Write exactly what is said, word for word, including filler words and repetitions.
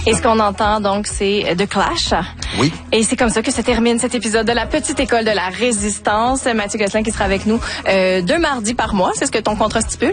Et ce qu'on entend, donc, c'est The Clash. Oui. Et c'est comme ça que se termine cet épisode de la Petite École de la Résistance. Mathieu Gosselin qui sera avec nous euh, deux mardis par mois. C'est ce que ton contrat stipule?